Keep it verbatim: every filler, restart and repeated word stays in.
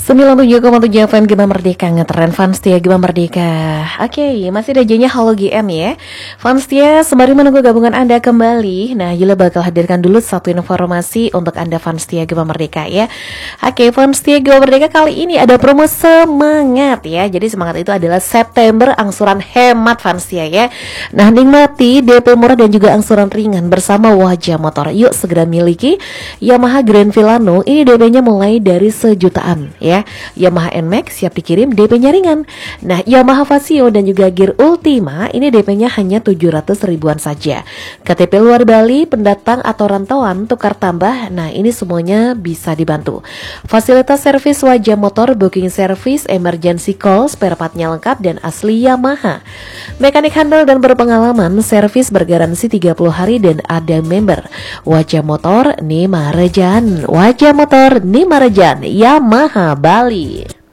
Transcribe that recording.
sembilan puluh tujuh koma tujuh F M Gema Merdeka, ngetren Fanstia Gema Merdeka. Oke, masih ada J-nya Halo G M ya. Fanstia, sembari menunggu gabungan Anda kembali, nah Yula bakal hadirkan dulu satu informasi untuk Anda Fanstia Gema Merdeka ya. Oke, Fanstia Gema Merdeka kali ini ada promo semangat ya. Jadi semangat itu adalah September angsuran hemat Fanstia ya. Nah, nikmati D P murah dan juga angsuran ringan bersama Wajah Motor. Yuk segera miliki Yamaha Grand Villano. Ini D P-nya mulai dari sejutaan ya. Yamaha N-Max siap dikirim, D P-nya ringan. Nah, Yamaha Vasio dan juga Gear Ultima ini D P-nya hanya tujuh ratus ribuan saja. K T P luar Bali, pendatang atau rantauan, tukar tambah. Nah, ini semuanya bisa dibantu. Fasilitas servis Wajah Motor, booking service, emergency call, spare part-nya lengkap dan asli Yamaha. Mekanik handal dan berpengalaman, servis bergaransi tiga puluh hari dan ada member. Wajah Motor Nimarejan, Wajah Motor Nimarejan, Yamaha Bali.